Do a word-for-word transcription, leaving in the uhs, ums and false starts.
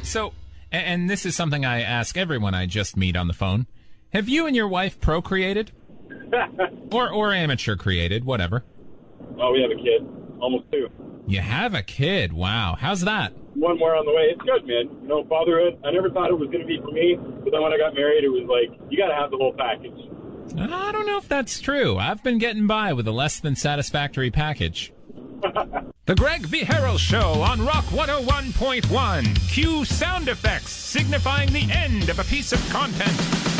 So, a- and this is something I ask everyone I just meet on the phone. Have you and your wife procreated? or or amateur created, whatever. Oh, we have a kid. Almost two. You have a kid. Wow. How's that? One more on the way. It's good, man. You know, fatherhood, I never thought it was going to be for me, but then when I got married, it was like, you got to have the whole package. I don't know if that's true. I've been getting by with a less than satisfactory package. The Greg V. Harrell Show on Rock one oh one point one. Cue sound effects signifying the end of a piece of content.